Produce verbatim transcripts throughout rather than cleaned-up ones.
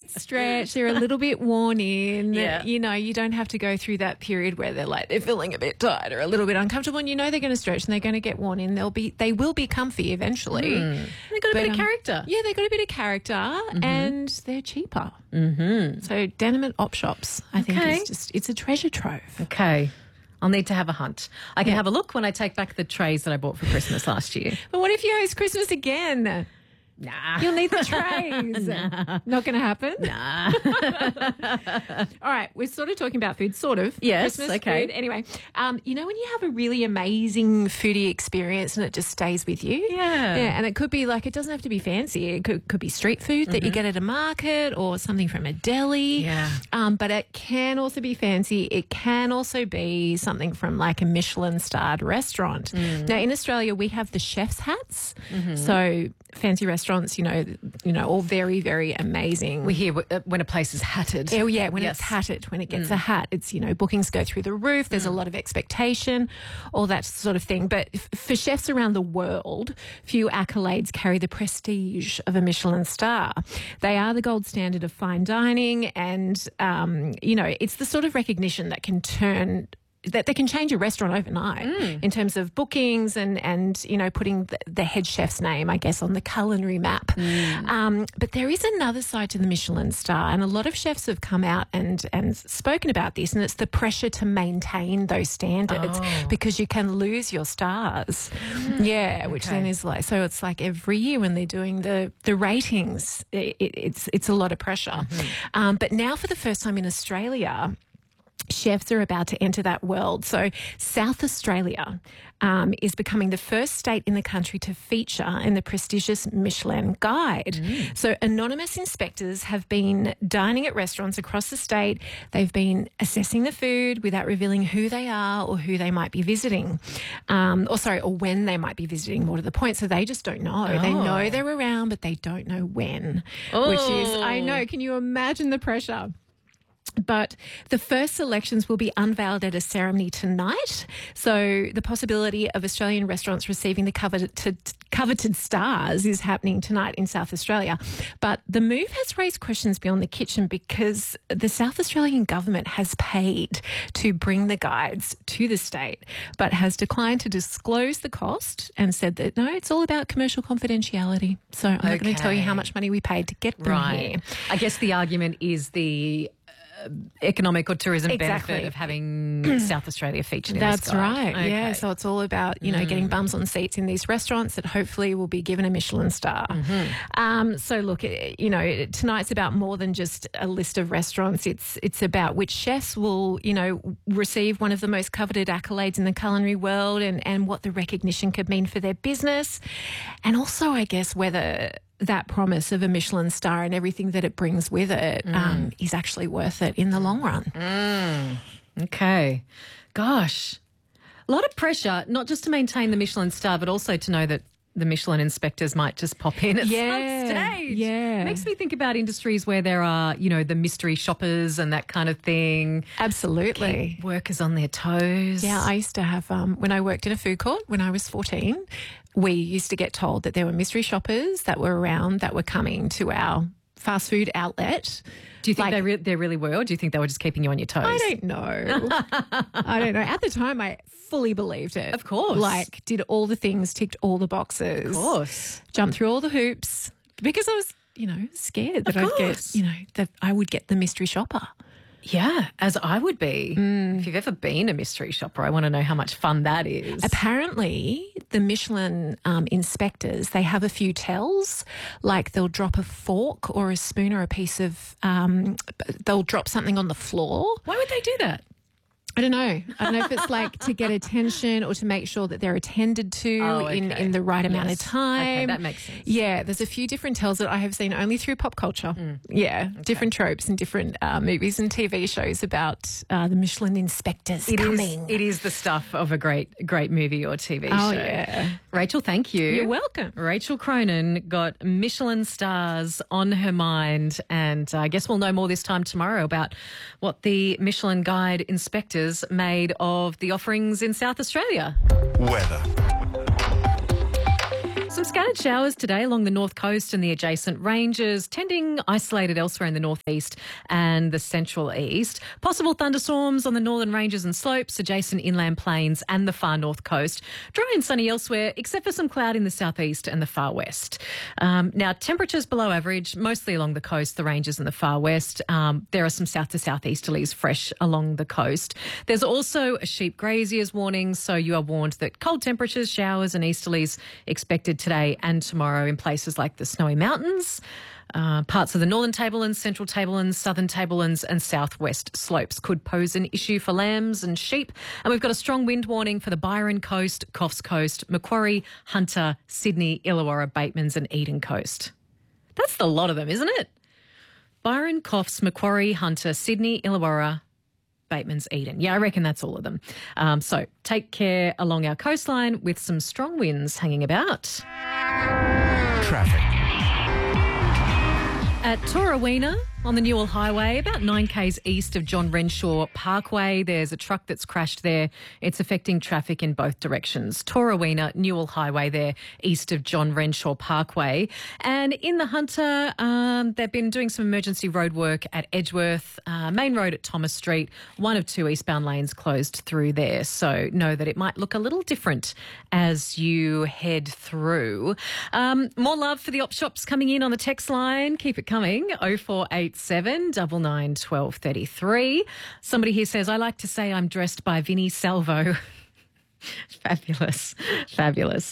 stretched, they're a little bit worn in. Yeah. You know, you don't have to go through that period where they're like they're feeling a bit tight or a little bit uncomfortable, and you know they're going to stretch and they're going to get worn in. They'll be they will be comfy eventually. Mm. They've got a But, bit of um, character. Yeah, they've got a bit of character, Mm-hmm. and they're cheaper. Mm-hmm. So denim at op shops, I think, Okay. is just it's a treasure trove. Okay. I'll need to have a hunt. I can Yeah. have a look when I take back the trays that I bought for Christmas last year. But what if you host Christmas again? Nah. You'll need the trays. Nah. Not going to happen. Nah. All right, we're sort of talking about food, sort of. Yes, Christmas okay. food. Anyway, um, you know when you have a really amazing foodie experience and it just stays with you? Yeah. Yeah, and it could be like, it doesn't have to be fancy. It could, could be street food that you get at a market or something from a deli. Yeah. Um, but it can also be fancy. It can also be something from like a Michelin-starred restaurant. Now, in Australia, we have the chef's hats. So fancy restaurants, you know, you know, all very, very amazing. We hear w- uh, when a place is hatted. Oh, yeah, when Yes. it's hatted, when it gets a hat, it's, you know, bookings go through the roof. There's a lot of expectation, all that sort of thing. But f- for chefs around the world, few accolades carry the prestige of a Michelin star. They are the gold standard of fine dining, and, um, you know, it's the sort of recognition that can turn that they can change a restaurant overnight in terms of bookings and, and you know, putting the, the head chef's name, I guess, on the culinary map. Um, but there is another side to the Michelin star, and a lot of chefs have come out and, and spoken about this, and it's the pressure to maintain those standards because you can lose your stars. Yeah, which Okay. then is like, so it's like every year when they're doing the, the ratings, it, it, it's, it's a lot of pressure. Um, but now for the first time in Australia, chefs are about to enter that world. So South Australia um, is becoming the first state in the country to feature in the prestigious Michelin Guide. So anonymous inspectors have been dining at restaurants across the state. They've been assessing the food without revealing who they are or who they might be visiting. Um, or sorry, or when they might be visiting, more to the point. So they just don't know. They Oh. know they're around, but they don't know when, which is, I know, can you imagine the pressure? But the first selections will be unveiled at a ceremony tonight. So the possibility of Australian restaurants receiving the coveted, coveted stars is happening tonight in South Australia. But the move has raised questions beyond the kitchen because the South Australian government has paid to bring the guides to the state, but has declined to disclose the cost and said that, no, it's all about commercial confidentiality. So I'm not going to tell you how Okay. much money we paid to get them Right. here. I guess the argument is the uh, economic or tourism Exactly. benefit of having South Australia featured in That's this guide. right. Yeah. Okay. So it's all about, you know, getting bums on seats in these restaurants that hopefully will be given a Michelin star. Um, so look, it- you know, tonight's about more than just a list of restaurants. It's it's about which chefs will, you know, receive one of the most coveted accolades in the culinary world, and, and what the recognition could mean for their business. And also, I guess, whether that promise of a Michelin star and everything that it brings with it um, is actually worth it in the long run. Okay. Gosh. A lot of pressure, not just to maintain the Michelin star, but also to know that the Michelin inspectors might just pop in at Yeah, some stage. yeah. Makes me think about industries where there are, you know, the mystery shoppers and that kind of thing. Absolutely. Keep workers on their toes. Yeah, I used to have, um, when I worked in a food court when I was fourteen, we used to get told that there were mystery shoppers that were around that were coming to our fast food outlet. Do you think Like- they, re- they really were, or do you think they were just keeping you on your toes? I don't know. I don't know. At the time, I fully believed it. Of course. Like, did all the things, ticked all the boxes. Of course. Jumped through all the hoops because I was, you know, scared that Of I'd get, course. you know, that I would get the mystery shopper. Yeah, as I would be. Mm. If you've ever been a mystery shopper, I want to know how much fun that is. Apparently, the Michelin um, inspectors, they have a few tells, like they'll drop a fork or a spoon or a piece of, um, they'll drop something on the floor. Why would they do that? I don't know. I don't know if it's like to get attention or to make sure that they're attended to Oh, in, okay. in the right amount Yes. of time. Okay, that makes sense. Yeah, there's a few different tells that I have seen only through pop culture. Yeah, different tropes and different uh, movies and T V shows about uh, the Michelin inspectors It is, coming. it is the stuff of a great, great movie or T V Oh, show. yeah. Rachel, thank you. You're welcome. Rachel Cronin got Michelin stars on her mind, and uh, I guess we'll know more this time tomorrow about what the Michelin Guide inspectors made of the offerings in South Australia. Weather. Some scattered showers today along the north coast and the adjacent ranges, tending isolated elsewhere in the northeast and the central east. Possible thunderstorms on the northern ranges and slopes, adjacent inland plains and the far north coast. Dry and sunny elsewhere, except for some cloud in the southeast and the far west. Um, now, temperatures below average, mostly along the coast, the ranges and the far west. Um, there are some south to southeasterlies fresh along the coast. There's also a sheep graziers warning, so you are warned that cold temperatures, showers and easterlies expected today and tomorrow in places like the Snowy Mountains, uh, parts of the northern tablelands, central tablelands, southern tablelands and southwest slopes could pose an issue for lambs and sheep. And we've got a strong wind warning for the Byron Coast, Coffs Coast, Macquarie, Hunter, Sydney, Illawarra, Batemans and Eden Coast. That's the lot of them, isn't it? Byron, Coffs, Macquarie, Hunter, Sydney, Illawarra, Batemans, Eden. Yeah, I reckon that's all of them. Um, so take care along our coastline with some strong winds hanging about. Traffic. At Torrewena on the Newell Highway, about nine k's east of John Renshaw Parkway, there's a truck that's crashed there. It's affecting traffic in both directions. Torrewena, Newell Highway there, east of John Renshaw Parkway. And in the Hunter, um, they've been doing some emergency road work at Edgeworth, uh, main road at Thomas Street. One of two eastbound lanes closed through there. So know that it might look a little different as you head through. Um, more love for the op shops coming in on the text line. Keep it coming. oh four eight seven nine nine one two three three. Somebody here says, I like to say I'm dressed by Vinnie Salvo. Fabulous. Fabulous.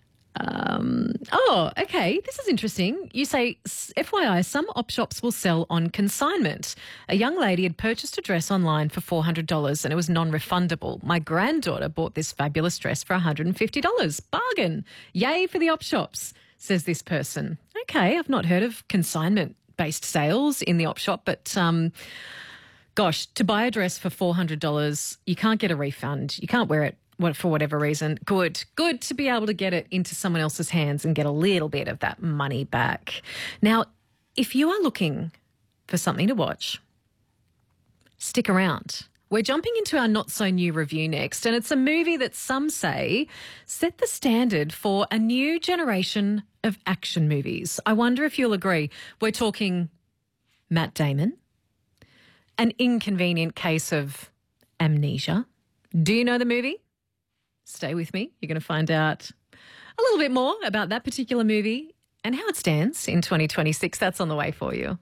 Um, oh, okay. This is interesting. You say, F Y I, some op shops will sell on consignment. A young lady had purchased a dress online for four hundred dollars and it was non-refundable. My granddaughter bought this fabulous dress for one hundred fifty dollars. Bargain. Yay for the op shops, says this person. Okay, I've not heard of consignment-based sales in the op shop, but um, gosh, to buy a dress for four hundred dollars, you can't get a refund. You can't wear it for whatever reason. Good. Good to be able to get it into someone else's hands and get a little bit of that money back. Now, if you are looking for something to watch, stick around. We're jumping into our not-so-new review next, and it's a movie that some say set the standard for a new generation of action movies. I wonder if you'll agree. We're talking Matt Damon, An Inconvenient Case of Amnesia. Do you know the movie? Stay with me. You're going to find out a little bit more about that particular movie and how it stands in twenty twenty-six. That's on the way for you.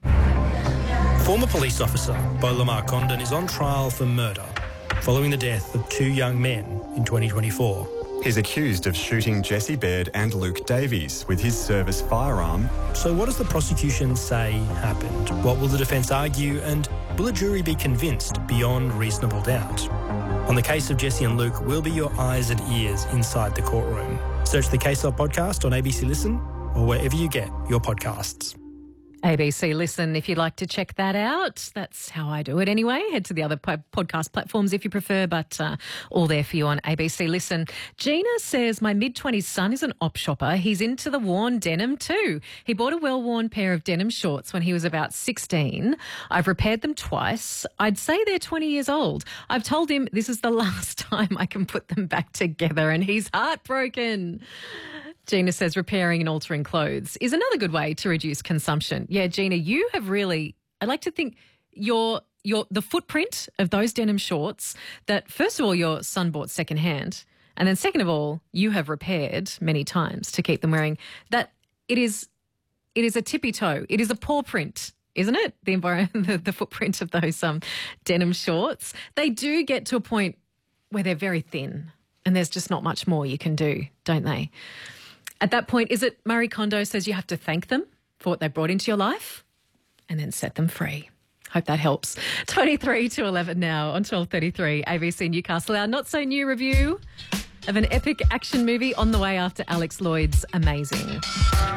Former police officer Beau Lamar Condon is on trial for murder following the death of two young men in twenty twenty-four. He's accused of shooting Jesse Baird and Luke Davies with his service firearm. So what does the prosecution say happened? What will the defence argue? And will a jury be convinced beyond reasonable doubt? On the case of Jesse and Luke, we'll be your eyes and ears inside the courtroom. Search the Case Of podcast on A B C Listen or wherever you get your podcasts. A B C Listen, if you'd like to check that out. That's how I do it anyway. Head to the other po- podcast platforms if you prefer, but uh, all there for you on A B C Listen. Gina says, my mid-twenties son is an op shopper. He's into the worn denim too. He bought a well-worn pair of denim shorts when he was about sixteen. I've repaired them twice. I'd say they're twenty years old. I've told him this is the last time I can put them back together and he's heartbroken. Gina says repairing and altering clothes is another good way to reduce consumption. Yeah, Gina, you have really, I like to think your your the footprint of those denim shorts that, first of all, your son bought secondhand, and then second of all, you have repaired many times to keep them wearing, that it is it is a tippy toe. It is a paw print, isn't it? The environment, the, the footprint of those um, denim shorts. They do get to a point where they're very thin and there's just not much more you can do, don't they? At that point, is it Marie Kondo says you have to thank them for what they brought into your life and then set them free? Hope that helps. twenty-three to eleven now on twelve thirty-three A B C Newcastle. Our not-so-new review of an epic action movie on the way after Alex Lloyd's Amazing.